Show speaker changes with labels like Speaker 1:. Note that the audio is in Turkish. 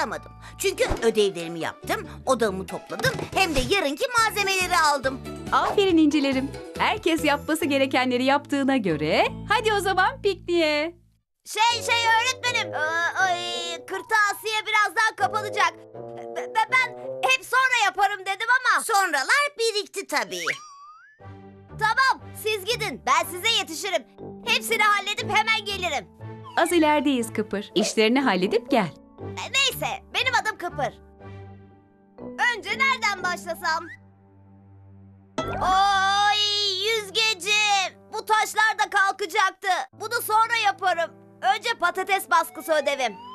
Speaker 1: kalamadım. Çünkü ödevlerimi yaptım, odamı topladım, hem de yarınki malzemeleri aldım.
Speaker 2: Aferin incilerim. Herkes yapması gerekenleri yaptığına göre hadi o zaman pikniğe.
Speaker 1: Öğretmenim, kırtasiye birazdan kapanacak. Ben hep sonra yaparım dedim ama. Sonralar birikti tabii. Tamam, siz gidin, ben size yetişirim. Hepsini halledip hemen gelirim.
Speaker 2: Az ilerideyiz Kıpır. İşlerini halledip gel.
Speaker 1: Neyse, benim adım Kıpır. Önce nereden başlasam? Oy, yüzgecim. Bu taşlar da kalkacaktı. Bunu sonra yaparım. Önce patates baskısı ödevim.